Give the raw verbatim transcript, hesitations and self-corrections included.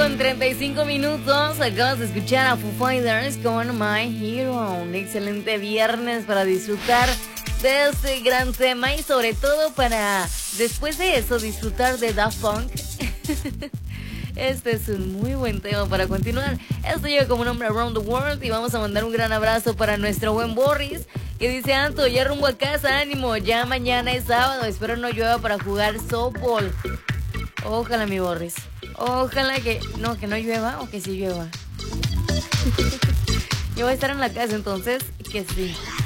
con treinta y cinco minutos. Acabas de escuchar a Foo Fighters con My Hero. Un excelente viernes para disfrutar de este gran tema y sobre todo para, después de eso, disfrutar de Daft Punk. Este es un muy buen tema para continuar. Esto llega como nombre Around the World y vamos a mandar un gran abrazo para nuestro buen Boris, que dice: Anto, ya rumbo a casa, ánimo, ya mañana es sábado, espero no llueva para jugar softball. Ojalá, mi Boris, ojalá que no, que no llueva o que sí llueva. Yo voy a estar en la casa, entonces que sí.